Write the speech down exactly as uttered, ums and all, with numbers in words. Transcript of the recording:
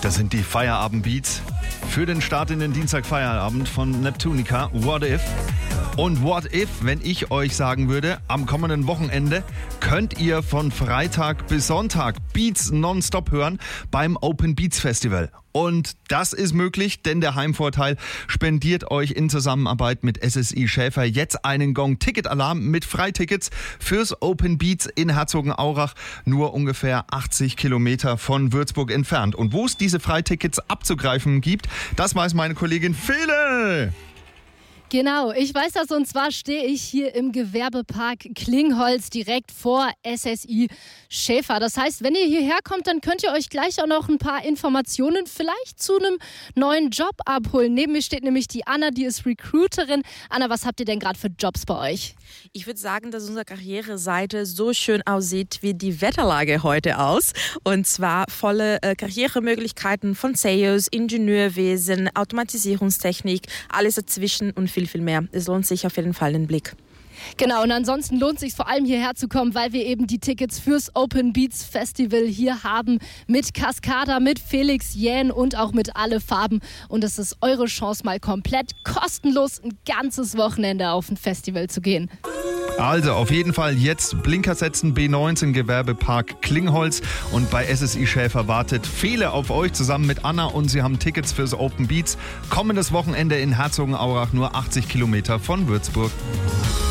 Das sind die Feierabend-Beats für den Start in den Dienstag-Feierabend von Neptunica, What If. Und what if, wenn ich euch sagen würde, am kommenden Wochenende könnt ihr von Freitag bis Sonntag Beats nonstop hören beim Open Beats Festival. Und das ist möglich, denn der Heimvorteil spendiert euch in Zusammenarbeit mit S S I Schäfer jetzt einen Gong-Ticket-Alarm mit Freitickets fürs Open Beats in Herzogenaurach, nur ungefähr achtzig Kilometer von Würzburg entfernt. Und wo es diese Freitickets abzugreifen gibt, das weiß meine Kollegin Fele. Genau, ich weiß das, und zwar stehe ich hier im Gewerbepark Klingholz direkt vor S S I Schäfer. Das heißt, wenn ihr hierher kommt, dann könnt ihr euch gleich auch noch ein paar Informationen vielleicht zu einem neuen Job abholen. Neben mir steht nämlich die Anna, die ist Recruiterin. Anna, was habt ihr denn gerade für Jobs bei euch? Ich würde sagen, dass unsere Karriereseite so schön aussieht wie die Wetterlage heute aus. Und zwar volle äh, Karrieremöglichkeiten von Sales, Ingenieurwesen, Automatisierungstechnik, alles dazwischen und viel, viel mehr. Es lohnt sich auf jeden Fall den Blick. Genau, und ansonsten lohnt es sich vor allem hierher zu kommen, weil wir eben die Tickets fürs Open Beats Festival hier haben mit Cascada, mit Felix Jähn und auch mit Alle Farben. Und es ist eure Chance, mal komplett kostenlos ein ganzes Wochenende auf ein Festival zu gehen. Also auf jeden Fall jetzt Blinker setzen, B neunzehn Gewerbepark Klingholz, und bei S S I Schäfer wartet Fele auf euch zusammen mit Anna, und sie haben Tickets fürs Open Beats. Kommendes Wochenende in Herzogenaurach, nur achtzig Kilometer von Würzburg.